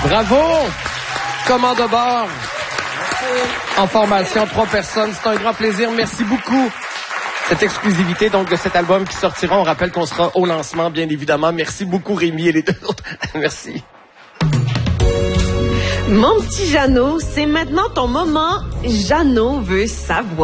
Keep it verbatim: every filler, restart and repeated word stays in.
Bravo! Commande de bord. En formation, trois personnes. C'est un grand plaisir. Merci beaucoup. Cette exclusivité donc de cet album qui sortira. On rappelle qu'on sera au lancement, bien évidemment. Merci beaucoup, Rémi et les deux autres. Merci. Mon petit Jeannot, c'est maintenant ton moment. Jeannot veut savoir.